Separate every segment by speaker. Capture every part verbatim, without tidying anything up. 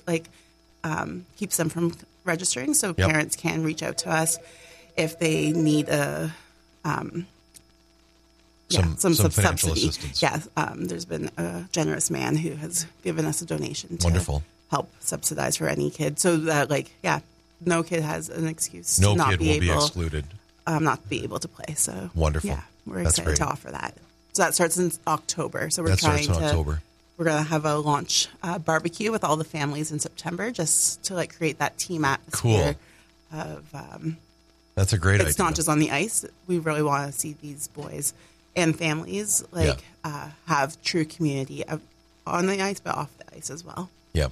Speaker 1: like um, keeps them from registering. So
Speaker 2: Yep.
Speaker 1: parents can reach out to us if they need a um,
Speaker 2: Some,
Speaker 1: yeah, some,
Speaker 2: some
Speaker 1: sub-
Speaker 2: financial
Speaker 1: subsidy.
Speaker 2: assistance.
Speaker 1: Yeah, um, there's been a generous man who has given us a donation to
Speaker 2: Wonderful.
Speaker 1: help subsidize for any kid. So that, like, yeah, no kid has an excuse
Speaker 2: No
Speaker 1: to not
Speaker 2: kid
Speaker 1: be
Speaker 2: will
Speaker 1: able,
Speaker 2: be excluded.
Speaker 1: um, not be able to play. So
Speaker 2: Wonderful.
Speaker 1: Yeah, we're
Speaker 2: That's
Speaker 1: excited
Speaker 2: great.
Speaker 1: to offer that. So that starts in October. So we're
Speaker 2: That
Speaker 1: trying
Speaker 2: starts in
Speaker 1: to.
Speaker 2: October.
Speaker 1: We're gonna have a launch uh, barbecue with all the families in September, just to like create that team atmosphere.
Speaker 2: Cool.
Speaker 1: Of um,
Speaker 2: That's a great
Speaker 1: it's
Speaker 2: idea.
Speaker 1: not just on the ice. We really want to see these boys and families like
Speaker 2: Yeah.
Speaker 1: uh, have true community of, on the ice, but off the ice as well.
Speaker 2: Yeah.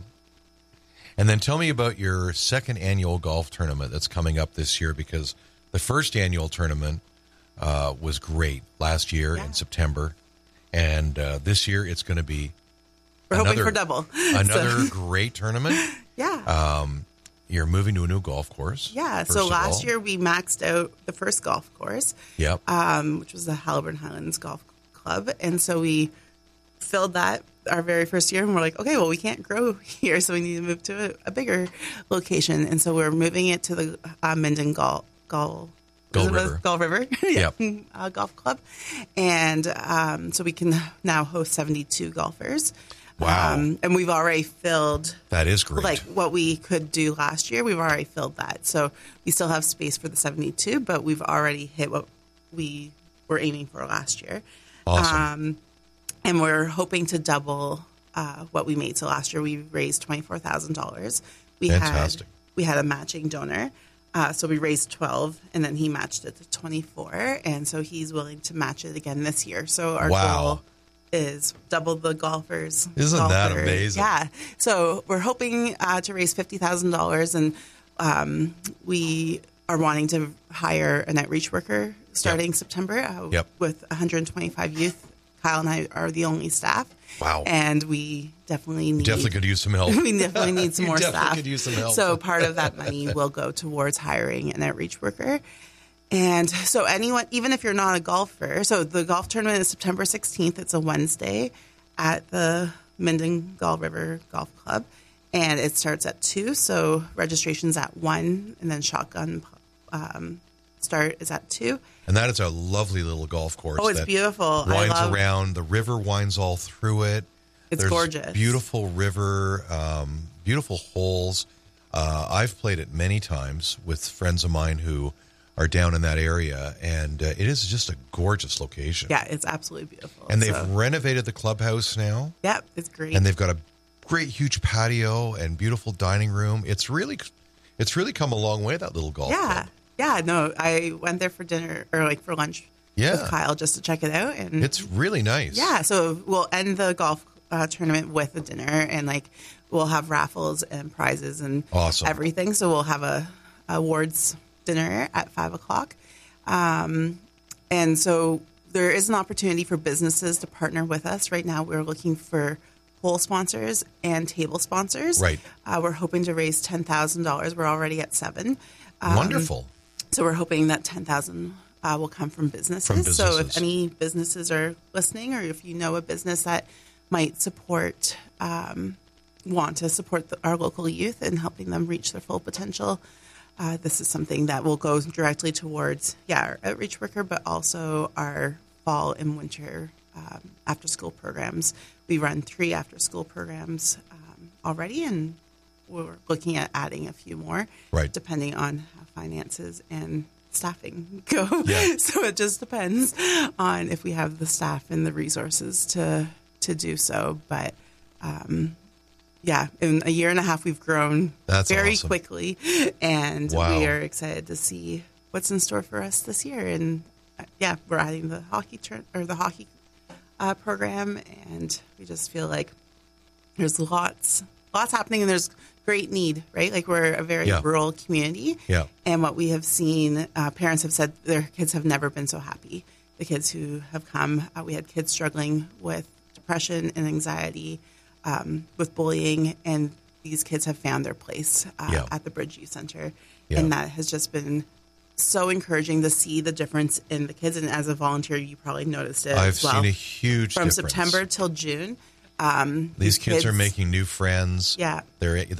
Speaker 2: And then tell me about your second annual golf tournament that's coming up this year, because the first annual tournament uh, was great last year
Speaker 1: Yeah.
Speaker 2: in September. And uh, this year it's going to be
Speaker 1: We're
Speaker 2: another,
Speaker 1: hoping for double.
Speaker 2: another
Speaker 1: So,
Speaker 2: great tournament.
Speaker 1: yeah.
Speaker 2: Um, you're moving to a new golf course.
Speaker 1: yeah.
Speaker 2: first
Speaker 1: So
Speaker 2: of
Speaker 1: last
Speaker 2: all.
Speaker 1: year we maxed out the first golf course,
Speaker 2: Yep.
Speaker 1: um, which was the Haliburton Highlands Golf Club. And so we filled that our very first year, and we're like, okay, well, we can't grow here, so we need to move to a, a bigger location. And so we're moving it to the uh, Minden Golf Golf
Speaker 2: Gull
Speaker 1: is it
Speaker 2: River.
Speaker 1: Gull River, yeah,
Speaker 2: Yep.
Speaker 1: uh, Golf Club, and um, so we can now host seventy-two golfers.
Speaker 2: Wow.
Speaker 1: Um, and we've already filled
Speaker 2: That is great.
Speaker 1: like what we could do last year. We've already filled that, so we still have space for the seventy-two, but we've already hit what we were aiming for last year.
Speaker 2: Awesome.
Speaker 1: Um, and we're hoping to double uh, what we made. So last year we raised twenty-four thousand dollars. We
Speaker 2: Fantastic.
Speaker 1: had we had a matching donor, uh, so we raised twelve, and then he matched it to twenty-four, and so he's willing to match it again this year. So our
Speaker 2: Wow.
Speaker 1: goal is double the golfers.
Speaker 2: Isn't that
Speaker 1: golfer.
Speaker 2: amazing?
Speaker 1: Yeah. So we're hoping uh, to raise fifty thousand dollars, and um, we are wanting to hire a net reach worker starting
Speaker 2: Yep.
Speaker 1: September uh,
Speaker 2: Yep.
Speaker 1: with one hundred twenty-five youth. Kyle and I are the only staff.
Speaker 2: Wow.
Speaker 1: And we definitely need
Speaker 2: Definitely could use some help.
Speaker 1: we definitely need some
Speaker 2: You
Speaker 1: more
Speaker 2: definitely
Speaker 1: staff.
Speaker 2: could use some help.
Speaker 1: So part of that money will go towards hiring an outreach worker. And so anyone, even if you're not a golfer, so the golf tournament is September sixteenth. It's a Wednesday at the Minden Gull River Golf Club. And it starts at two. So registration's at one, and then shotgun um, start is at two.
Speaker 2: And that is a lovely little golf course.
Speaker 1: Oh, it's
Speaker 2: that
Speaker 1: beautiful. I
Speaker 2: Winds
Speaker 1: love-
Speaker 2: around. The river winds all through it.
Speaker 1: It's
Speaker 2: There's
Speaker 1: gorgeous.
Speaker 2: Beautiful river, um, beautiful holes. Uh, I've played it many times with friends of mine who are down in that area, and uh, it is just a gorgeous location.
Speaker 1: Yeah, it's absolutely beautiful.
Speaker 2: And they've
Speaker 1: So,
Speaker 2: renovated the clubhouse now,
Speaker 1: yeah, it's great.
Speaker 2: and they've got a great, huge patio and beautiful dining room. It's really, it's really come a long way, that little golf
Speaker 1: yeah,
Speaker 2: club.
Speaker 1: yeah. No, I went there for dinner or like for lunch
Speaker 2: Yeah.
Speaker 1: with Kyle just to check it out, and
Speaker 2: It's really nice.
Speaker 1: yeah. So we'll end the golf uh, tournament with a dinner, and like we'll have raffles and prizes and
Speaker 2: Awesome.
Speaker 1: everything. So we'll have a awards dinner at five o'clock, um, and so there is an opportunity for businesses to partner with us. Right now, we're looking for pole sponsors and table sponsors.
Speaker 2: Right.
Speaker 1: Uh, we're hoping to raise ten thousand dollars. We're already at seven. Um,
Speaker 2: Wonderful.
Speaker 1: So we're hoping that ten thousand uh, will come from businesses.
Speaker 2: From
Speaker 1: So if
Speaker 2: businesses.
Speaker 1: any businesses are listening, or if you know a business that might support, um, want to support the, our local youth and helping them reach their full potential, uh, this is something that will go directly towards, yeah, our outreach worker, but also our fall and winter um, after school programs. We run three after school programs um, already, and we're looking at adding a few more,
Speaker 2: Right.
Speaker 1: depending on how finances and staffing go.
Speaker 2: Yeah.
Speaker 1: So it just depends on if we have the staff and the resources to to do so. But um, yeah, in a year and a half, we've grown
Speaker 2: That's
Speaker 1: very
Speaker 2: awesome.
Speaker 1: quickly, and
Speaker 2: Wow.
Speaker 1: we are excited to see what's in store for us this year. And uh, yeah, we're adding the hockey turn or the hockey uh, program, and we just feel like there's lots lots happening, and there's great need, right? Like we're a very
Speaker 2: Yeah.
Speaker 1: rural community.
Speaker 2: Yeah.
Speaker 1: And what we have seen, uh, parents have said their kids have never been so happy. The kids who have come, uh, we had kids struggling with depression and anxiety, um, with bullying, and these kids have found their place uh,
Speaker 2: Yeah.
Speaker 1: at the Bridge Youth Center.
Speaker 2: Yeah.
Speaker 1: And that has just been so encouraging to see the difference in the kids. And as a volunteer, you probably noticed it
Speaker 2: I've
Speaker 1: as well.
Speaker 2: seen a huge
Speaker 1: From
Speaker 2: difference.
Speaker 1: September till June. Um,
Speaker 2: These kids, are making new friends.
Speaker 1: Yeah.
Speaker 2: They're